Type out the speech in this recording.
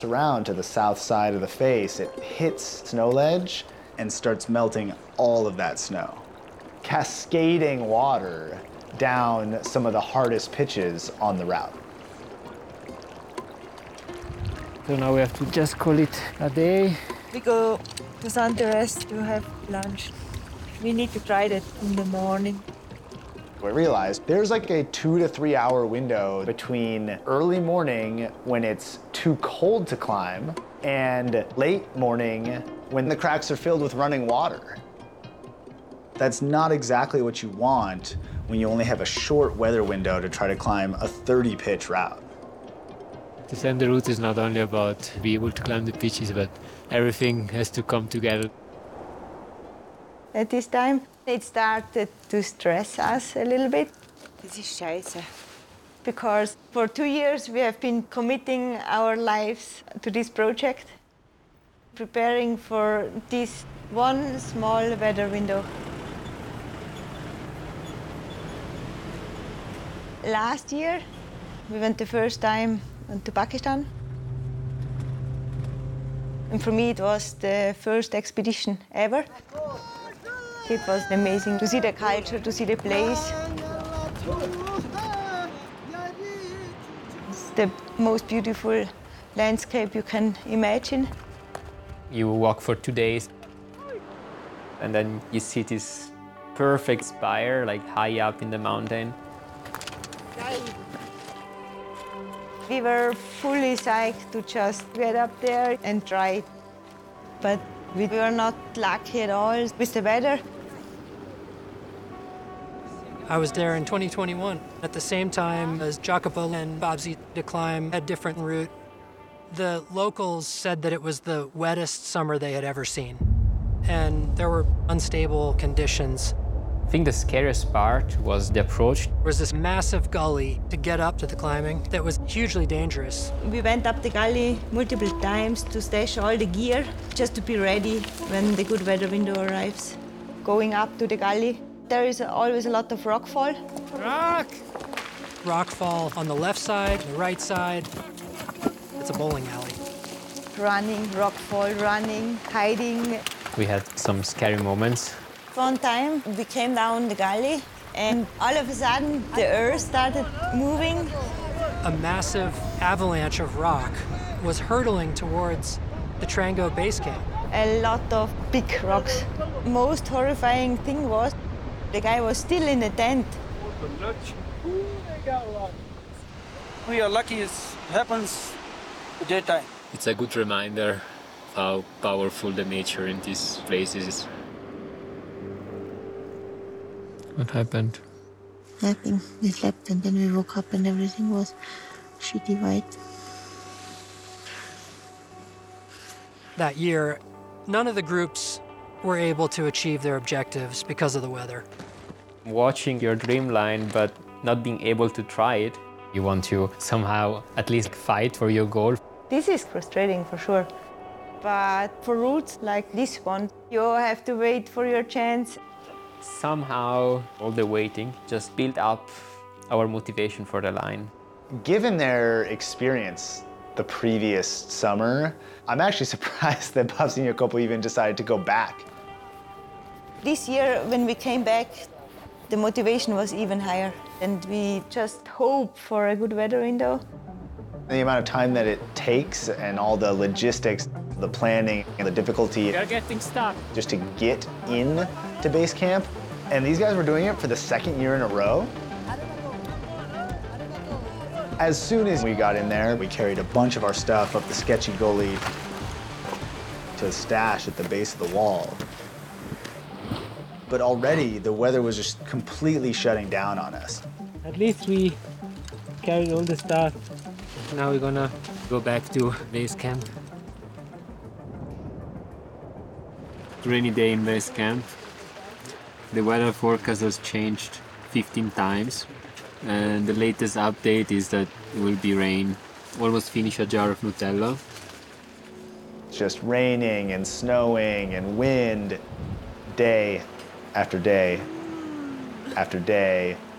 around to the south side of the face, it hits snow ledge and starts melting all of that snow, cascading water down some of the hardest pitches on the route. So now we have to just call it a day. We go to St. Therese to have lunch. We need to try that in the morning. We realized there's like a 2 to 3 hour window between early morning when it's too cold to climb and late morning when the cracks are filled with running water. That's not exactly what you want when you only have a short weather window to try to climb a 30 pitch route. Descend the route is not only about being able to climb the pitches, but everything has to come together. At this time, it started to stress us a little bit. Das ist scheiße. Because for 2 years we have been committing our lives to this project, preparing for this one small weather window. Last year, we went the first time to Pakistan. And for me, it was the first expedition ever. It was amazing to see the culture, to see the place. It's the most beautiful landscape you can imagine. You walk for 2 days, and then you see this perfect spire, like high up in the mountain. We were fully psyched to just get up there and try it. But we were not lucky at all with the weather. I was there in 2021, at the same time as Jacopo and Babsi to climb a different route. The locals said that it was the wettest summer they had ever seen, and there were unstable conditions. I think the scariest part was the approach. There was this massive gully to get up to the climbing that was hugely dangerous. We went up the gully multiple times to stash all the gear, just to be ready when the good weather window arrives. Going up to the gully, there is always a lot of rockfall. Rockfall on the left side, the right side. It's a bowling alley. Running, rockfall, running, hiding. We had some scary moments. One time we came down the gully and all of a sudden the earth started moving. A massive avalanche of rock was hurtling towards the Trango base camp. A lot of big rocks. Most horrifying thing was the guy was still in the tent. We are lucky it happens daytime. It's a good reminder how powerful the nature in these places is. What happened? Nothing. We slept and then we woke up and everything was shitty white. That year, none of the groups were able to achieve their objectives because of the weather. Watching your dream line, but not being able to try it, you want to somehow at least fight for your goal. This is frustrating for sure. But for routes like this one, you have to wait for your chance. Somehow, all the waiting just built up our motivation for the line. Given their experience the previous summer, I'm actually surprised that Babsi and Jacopo even decided to go back. This year, when we came back, the motivation was even higher. And we just hope for a good weather window. The amount of time that it takes and all the logistics, the planning and the difficulty We are getting stuck. just to get in to base camp. And these guys were doing it for the second year in a row. As soon as we got in there, we carried a bunch of our stuff up the sketchy gully to a stash at the base of the wall. But already the weather was just completely shutting down on us. At least we carried all the stuff. Now we're gonna go back to base camp. Rainy day in base camp. The weather forecast has changed 15 times. And the latest update is that it will be rain. Almost finish a jar of Nutella. It's just raining and snowing and wind day after day after day